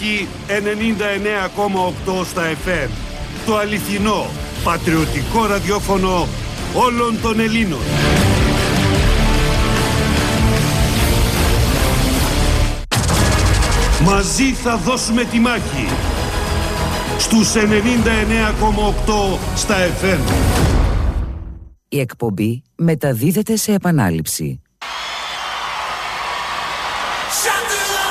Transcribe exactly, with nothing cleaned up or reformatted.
Τιμάχη ενενήντα εννέα κόμμα οκτώ στα εφ εμ. Το αληθινό, πατριωτικό ραδιόφωνο όλων των Ελλήνων. Μαζί θα δώσουμε τη μάχη. Στους ενενήντα εννέα κόμμα οκτώ στα εφ εμ. Η εκπομπή μεταδίδεται σε επανάληψη.